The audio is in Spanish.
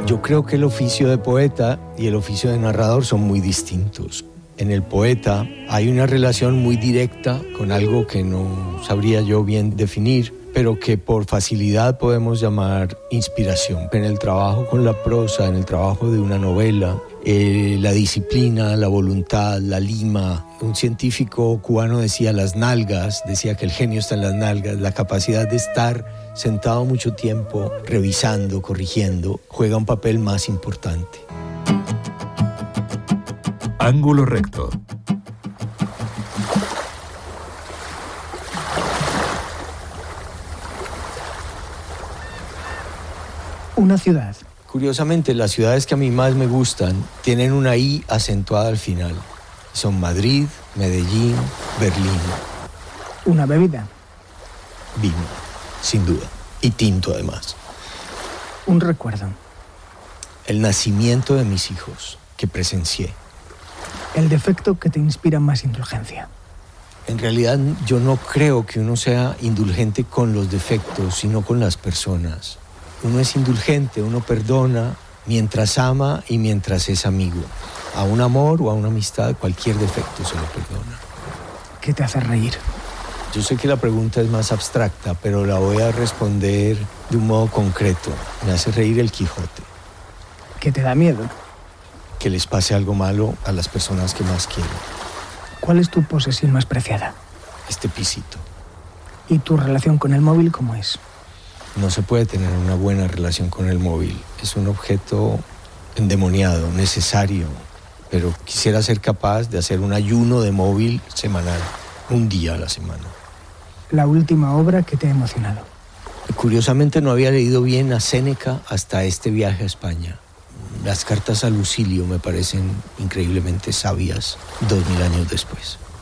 Yo creo que el oficio de poeta y el oficio de narrador son muy distintos. En el poeta hay una relación muy directa con algo que no sabría yo bien definir, pero que por facilidad podemos llamar inspiración. En el trabajo con la prosa, en el trabajo de una novela, la disciplina, la voluntad, la lima. Un científico cubano decía las nalgas, decía que el genio está en las nalgas, la capacidad de estar sentado mucho tiempo, revisando, corrigiendo, juega un papel más importante. Ángulo recto. Una ciudad. Curiosamente, las ciudades que a mí más me gustan tienen una I acentuada al final. Son Madrid, Medellín, Berlín. Una bebida. Vino, sin duda. Y tinto, además. Un recuerdo. El nacimiento de mis hijos, que presencié. El defecto que te inspira más indulgencia. En realidad, yo no creo que uno sea indulgente con los defectos, sino con las personas. Uno es indulgente, uno perdona mientras ama y mientras es amigo. A un amor o a una amistad, cualquier defecto se lo perdona. ¿Qué te hace reír? Yo sé que la pregunta es más abstracta, pero la voy a responder de un modo concreto. Me hace reír el Quijote. ¿Qué te da miedo? Que les pase algo malo a las personas que más quiero. ¿Cuál es tu posesión más preciada? Este pisito. ¿Y tu relación con el móvil cómo es? No se puede tener una buena relación con el móvil. Es un objeto endemoniado, necesario. Pero quisiera ser capaz de hacer un ayuno de móvil semanal, un día a la semana. La última obra que te ha emocionado. Curiosamente no había leído bien a Séneca hasta este viaje a España. Las cartas a Lucilio me parecen increíblemente sabias 2000 años después.